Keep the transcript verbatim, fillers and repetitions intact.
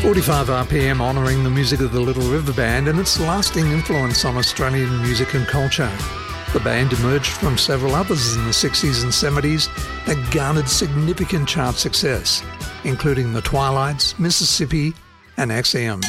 forty-five R P M honouring the music of the Little River Band and its lasting influence on Australian music and culture. The band emerged from several others in the sixties and seventies that garnered significant chart success, including The Twilights, Mississippi and X M.